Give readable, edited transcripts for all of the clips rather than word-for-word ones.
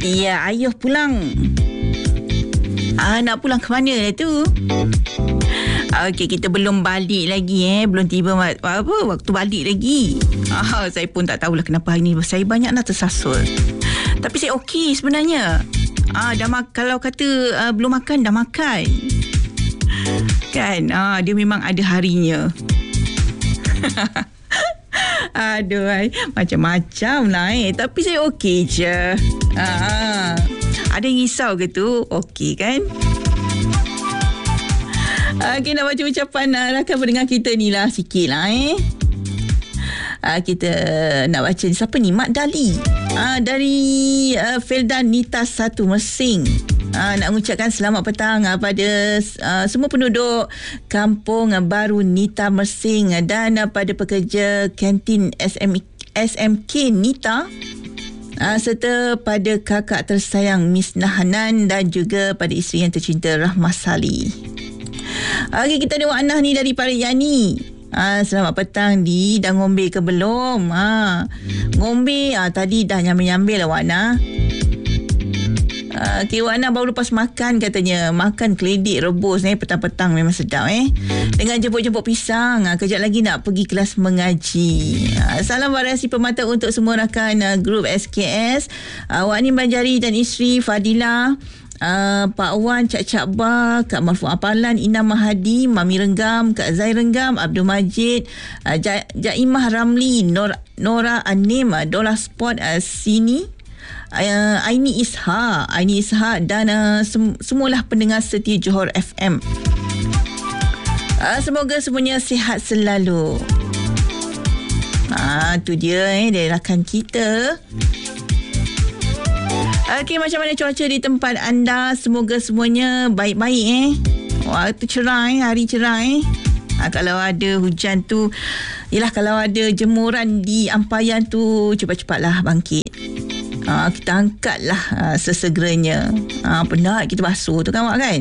Ya, ayuh pulang. Nak pulang ke mana lah tu? Okey, kita belum balik lagi Belum tiba waktu balik lagi. Saya pun tak tahulah kenapa hari ni saya banyak nak tersasul. Tapi saya okey sebenarnya. Dah kalau kata belum makan, dah makan. Kan? Dia memang ada harinya. Aduh, macam-macam lah tapi saya okey je. Ada yang risau ke tu? Okey kan? Okey, nak baca ucapan rakan pendengar kita ni lah sikit lah kita nak baca siapa ni? Mak Dali dari Felda Nita 1 Mersing. Nak mengucapkan selamat petang pada semua penduduk Kampung Baru Nita Mersing dan pada pekerja kantin SMK Nita, serta pada kakak tersayang Miss Nahanan dan juga pada isteri yang tercinta Rahmah Sali. Okey, kita ada Wak Anah ni dari Pariyani. Selamat petang di. Dah ngombe ke belum? Ngombe tadi dah nyambil-nyambil lah Wak Anah. Okey, Wak Anah baru lepas makan katanya. Makan keledek rebus petang-petang memang sedap dengan jemput-jemput pisang. Kejap lagi nak pergi kelas mengaji. Salam variasi permata untuk semua rakan grup SKS. Wak Ni Banjari dan isteri Fadila, Pak Wan, Cak Ba, Kak Marfu Apalan, Ina Mahadi, Mami Renggam, Kak Zai Renggam, Abdul Majid, Jaimah Ramli, Nora Anim, Dola Sport Sini, Aini Ishak dan semualah pendengar setia Johor FM. Semoga semuanya sihat selalu. Tu dia dari rakan kita. Okey, macam mana cuaca di tempat anda? Semoga semuanya baik-baik Waktu cerah hari cerah kalau ada hujan tu, yelah, kalau ada jemuran di ampayan tu, cepat-cepatlah bangkit. Kita angkatlah sesegeranya. Penat kita basuh tu kan, Wak kan?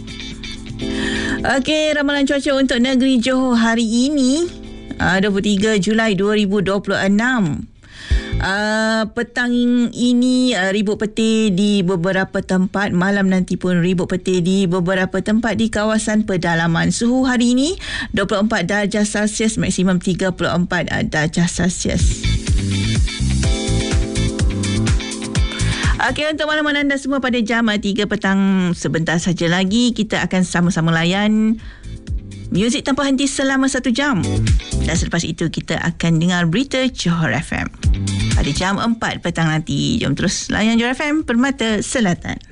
Okey, ramalan cuaca untuk negeri Johor hari ini 23 Julai 2026. Petang ini ribut petir di beberapa tempat. Malam nanti pun ribut petir di beberapa tempat di kawasan pedalaman. Suhu hari ini 24 darjah Celsius, maksimum 34 darjah Celsius. Okey, untuk makluman anda semua, pada jam 3 petang sebentar saja lagi kita akan sama-sama layan muzik tanpa henti selama 1 jam. Dan selepas itu kita akan dengar berita Johor FM pada jam 4 petang nanti. Jom terus layan Johor FM Permata Selatan.